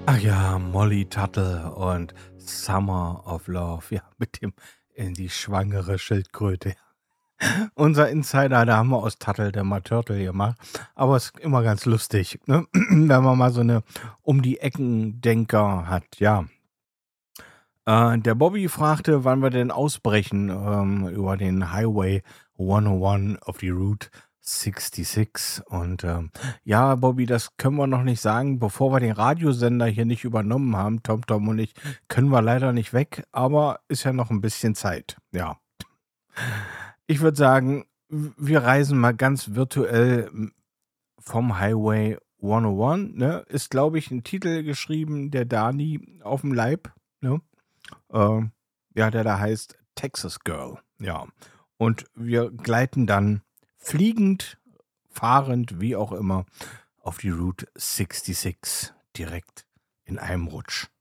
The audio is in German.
Ach ja, Molly Tuttle und Summer of Love, ja, mit dem in die schwangere Schildkröte. Unser Insider, da haben wir aus Tuttle der mal Turtle gemacht, aber ist immer ganz lustig, ne? Wenn man mal so eine um die Ecken-Denker hat, ja. Der Bobby fragte, wann wir denn ausbrechen über den Highway 101 auf die Route 66. Und ja, Bobby, das können wir noch nicht sagen, bevor wir den Radiosender hier nicht übernommen haben, TomTom und ich, können wir leider nicht weg, aber ist ja noch ein bisschen Zeit. Ja, ich würde sagen, wir reisen mal ganz virtuell vom Highway 101. Ne? Ist, glaube ich, ein Titel geschrieben, der Dani auf dem Leib. Ne? Ähm, ja, der da heißt Texas Girl. Ja. Und wir gleiten dann fliegend, fahrend, wie auch immer, auf die Route 66 direkt in einem Rutsch.